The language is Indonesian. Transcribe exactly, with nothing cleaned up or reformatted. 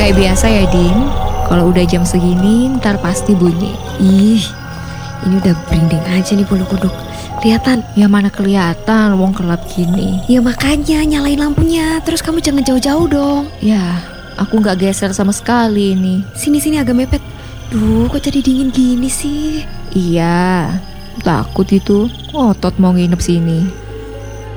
Kayak biasa ya, Din. Kalau udah jam segini, ntar pasti bunyi. Ih, ini udah berinding aja nih bulu kuduk. Kelihatan? Ya mana kelihatan, wong gelap gini. Ya makanya nyalain lampunya, terus kamu jangan jauh-jauh dong. Ya, aku nggak geser sama sekali nih. Sini-sini agak mepet. Duh, kok jadi dingin gini sih? Iya, takut itu. Otot mau nginep sini.